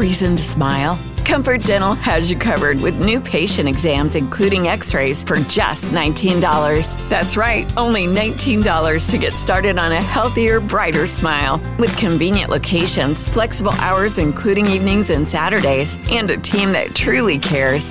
reason to smile? Comfort Dental has you covered with new patient exams, including x-rays, for just $19. That's right, only $19 to get started on a healthier, brighter smile. With convenient locations, flexible hours including evenings and Saturdays, and a team that truly cares.